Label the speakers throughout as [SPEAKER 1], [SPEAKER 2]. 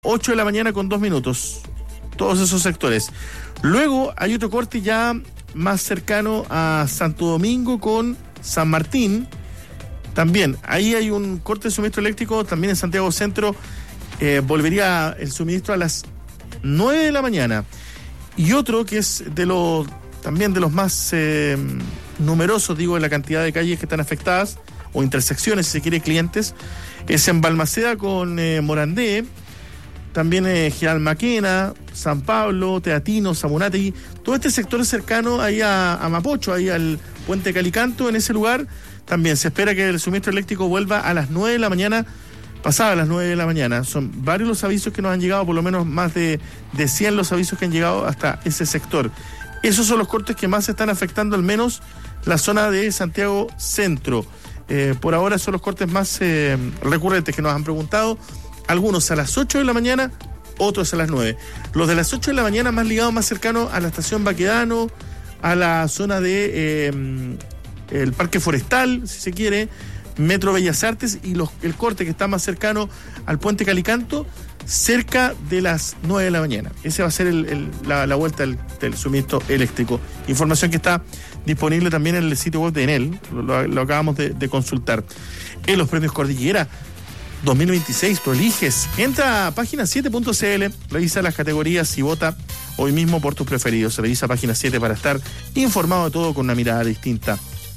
[SPEAKER 1] 8 de la mañana con 2 minutos. Todos esos sectores. Luego hay otro corte ya más cercano a Santo Domingo con San Martín. También, ahí hay un corte de suministro eléctrico. También en Santiago Centro volvería el suministro a las 9 de la mañana. Y otro que es también de los más numerosos, digo, en la cantidad de calles que están afectadas, o intersecciones, si se quiere, clientes, es en Balmaceda con Morandé. También General Maquena, San Pablo, Teatino, Zamunategui, todo este sector cercano ahí a Mapocho, ahí al puente Calicanto. En ese lugar también se espera que el suministro eléctrico vuelva a las 9 de la mañana, pasada las 9 de la mañana. Son varios los avisos que nos han llegado, por lo menos más de 100 los avisos que han llegado hasta ese sector. Esos son los cortes que más están afectando al menos la zona de Santiago Centro. Por ahora son los cortes más recurrentes que nos han preguntado. Algunos a las 8 de la mañana, otros a las 9. Los de las 8 de la mañana más ligados, más cercanos a la estación Baquedano, a la zona de el Parque Forestal, si se quiere, Metro Bellas Artes, y el corte que está más cercano al puente Calicanto, cerca de las 9 de la mañana. Ese va a ser la vuelta del suministro eléctrico. Información que está disponible también en el sitio web de Enel, lo acabamos de consultar. En los premios Cordillera 2026, tú eliges. Entra a página 7.cl, revisa las categorías y vota hoy mismo por tus preferidos. Revisa página 7 para estar informado de todo con una mirada distinta.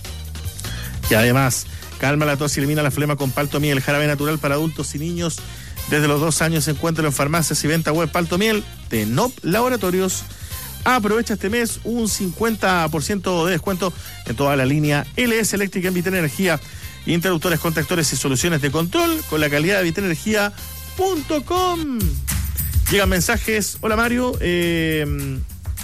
[SPEAKER 1] Y además, calma la tos y elimina la flema con Paltomiel, jarabe natural para adultos y niños. Desde los 2 años, encuéntralo en farmacias y venta web. Paltomiel de NOP Laboratorios. Aprovecha este mes un 50% de descuento en toda la línea LS Eléctrica en Vitenergia. Interruptores, contactores y soluciones de control con la calidad de vitenergia.com. Llegan mensajes. Hola Mario, que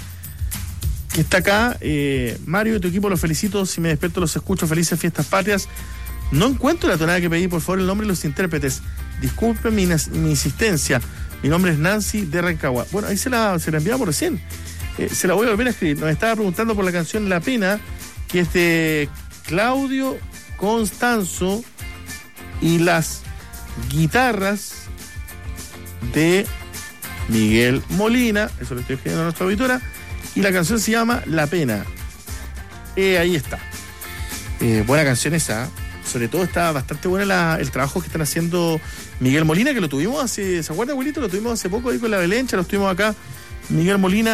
[SPEAKER 1] está acá. Mario y tu equipo, los felicito. Si me despierto los escucho. Felices fiestas patrias. No encuentro la tonada que pedí, por favor, el nombre de los intérpretes. Disculpen mi insistencia. Mi nombre es Nancy de Rancagua. Bueno, ahí se la enviamos recién. Se la voy a volver a escribir. Nos estaba preguntando por la canción La Pena, que es de Claudio Constanzo y las guitarras de Miguel Molina. Eso lo estoy escribiendo a nuestra auditora. Y la canción se llama La Pena. Ahí está. Buena canción esa. Sobre todo está bastante buena el trabajo que están haciendo Miguel Molina, que lo tuvimos ¿se acuerda, abuelito? Lo tuvimos hace poco ahí con la Belencha, lo estuvimos acá. Miguel Molina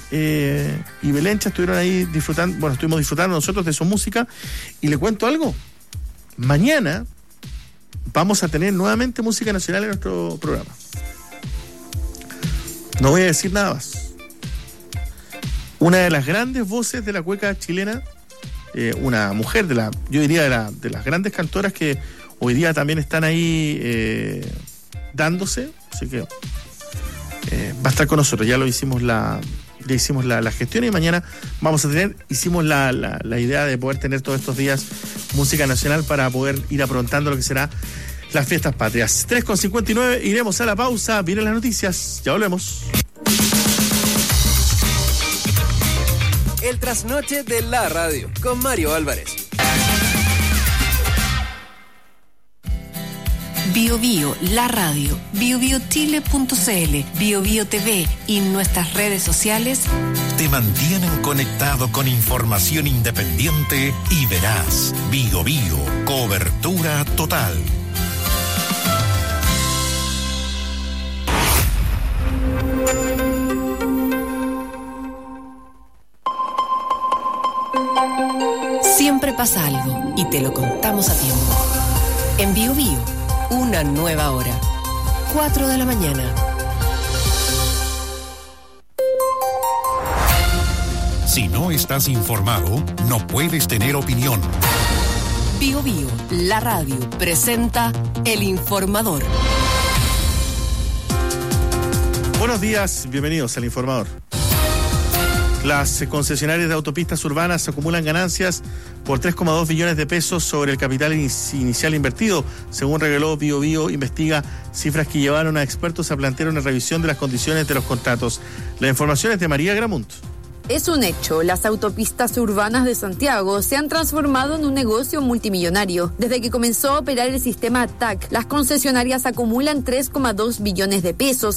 [SPEAKER 1] y Belencha estuvieron ahí disfrutando, bueno, estuvimos disfrutando nosotros de su música. Y le cuento algo. Mañana vamos a tener nuevamente música nacional en nuestro programa. No voy a decir nada más. Una de las grandes voces de la cueca chilena, una mujer yo diría de las grandes cantoras que hoy día también están ahí dándose, así que va a estar con nosotros. Ya hicimos la gestión y mañana vamos a hicimos la idea de poder tener todos estos días música nacional para poder ir aprontando lo que será las fiestas patrias. 3:59, iremos a la pausa, vienen las noticias, ya volvemos.
[SPEAKER 2] El trasnoche de la radio con Mario Álvarez.
[SPEAKER 3] Bio Bio, la radio, biobiochile.cl, Bio Bio TV y nuestras redes sociales
[SPEAKER 4] te mantienen conectado con información independiente y veraz. Bio Bio, cobertura total.
[SPEAKER 3] Siempre pasa algo y te lo contamos a tiempo. En Bio Bio, una nueva hora. 4 de la mañana.
[SPEAKER 4] Si no estás informado, no puedes tener opinión.
[SPEAKER 3] Bio Bio, la radio, presenta El Informador.
[SPEAKER 1] Buenos días, bienvenidos al Informador. Las concesionarias de autopistas urbanas acumulan ganancias por 3,2 billones de pesos sobre el capital inicial invertido, según reveló Bio Bio Investiga, cifras que llevaron a expertos a plantear una revisión de las condiciones de los contratos. La información es de María Gramunt.
[SPEAKER 5] Es un hecho, las autopistas urbanas de Santiago se han transformado en un negocio multimillonario. Desde que comenzó a operar el sistema TAC, las concesionarias acumulan 3,2 billones de pesos